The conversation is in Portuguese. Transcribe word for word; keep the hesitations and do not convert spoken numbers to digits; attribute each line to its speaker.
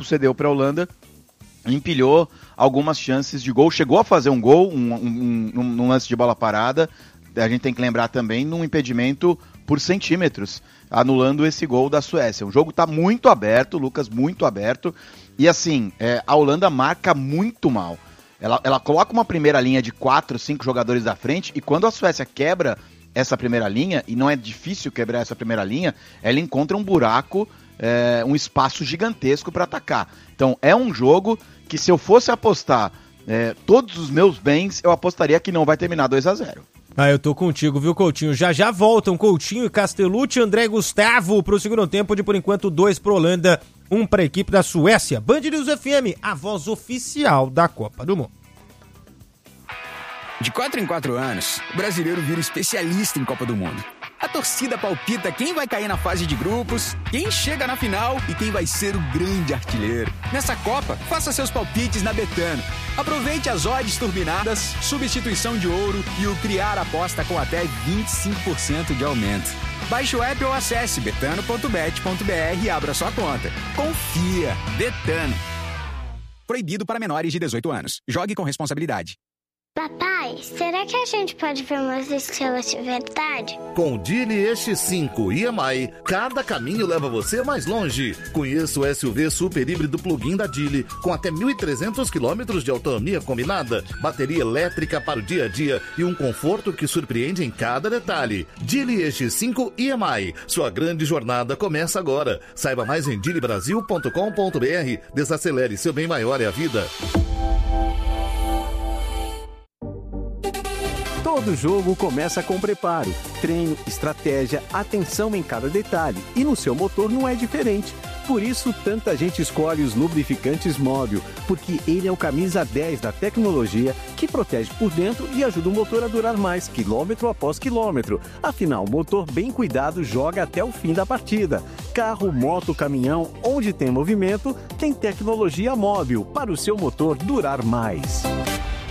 Speaker 1: Marrocos cedeu para a Holanda, empilhou algumas chances de gol, chegou a fazer um gol, um, um, um, um lance de bola parada, a gente tem que lembrar também num impedimento por centímetros, anulando esse gol da Suécia. O jogo está muito aberto, Lucas, muito aberto, e assim, é, a Holanda marca muito mal. Ela, ela coloca uma primeira linha de quatro, cinco jogadores da frente, e quando a Suécia quebra essa primeira linha, e não é difícil quebrar essa primeira linha, ela encontra um buraco, é, um espaço gigantesco para atacar. Então é um jogo que, se eu fosse apostar é, todos os meus bens, eu apostaria que não vai terminar dois a zero.
Speaker 2: Ah, eu tô contigo, viu, Coutinho? Já já voltam Coutinho e Castellucci, André Gustavo pro segundo tempo de, por enquanto, dois pro Holanda, um pra equipe da Suécia. Band News F M, a voz oficial da Copa do Mundo.
Speaker 3: De quatro em quatro anos, o brasileiro vira especialista em Copa do Mundo. A torcida palpita quem vai cair na fase de grupos, quem chega na final e quem vai ser o grande artilheiro. Nessa Copa, faça seus palpites na Betano. Aproveite as odds turbinadas, substituição de ouro e o criar aposta com até vinte e cinco por cento de aumento. Baixe o app ou acesse betano ponto bet ponto b r e abra sua conta. Confia. Betano. Proibido para menores de dezoito anos. Jogue com responsabilidade.
Speaker 4: Papai, será que a gente pode ver umas estrelas de verdade?
Speaker 5: Com o Geely E X cinco e M I, cada caminho leva você mais longe. Conheça o S U V super híbrido plug-in da Geely, com até mil e trezentos quilômetros de autonomia combinada, bateria elétrica para o dia a dia e um conforto que surpreende em cada detalhe. Geely E X cinco e M I, sua grande jornada começa agora. Saiba mais em geely brasil ponto com ponto b r. Desacelere, seu bem maior é a vida.
Speaker 6: Todo jogo começa com preparo, treino, estratégia, atenção em cada detalhe. E no seu motor não é diferente. Por isso, tanta gente escolhe os lubrificantes Móbil, porque ele é o camisa dez da tecnologia que protege por dentro e ajuda o motor a durar mais, quilômetro após quilômetro. Afinal, o motor bem cuidado joga até o fim da partida. Carro, moto, caminhão, onde tem movimento, tem tecnologia Móbil para o seu motor durar mais.